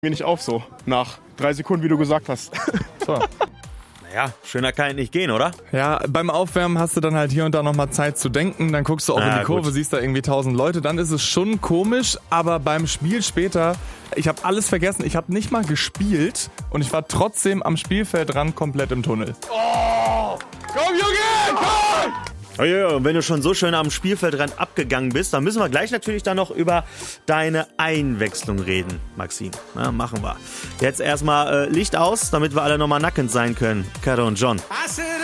mir nicht auf so, nach 3 Sekunden, wie du gesagt hast. So. Naja, schöner kann es nicht gehen, oder? Ja, beim Aufwärmen hast du dann halt hier und da nochmal Zeit zu denken, dann guckst du auch in die Kurve, siehst da irgendwie 1000 Leute, dann ist es schon komisch, aber beim Spiel später, ich habe alles vergessen, ich habe nicht mal gespielt und ich war trotzdem am Spielfeldrand komplett im Tunnel. Oh, komm Junge, komm! Oh ja, und wenn du schon so schön am Spielfeldrand abgegangen bist, dann müssen wir gleich natürlich dann noch über deine Einwechslung reden, Maxim. Na, machen wir. Jetzt erstmal Licht aus, damit wir alle nochmal nackend sein können. Caro und John.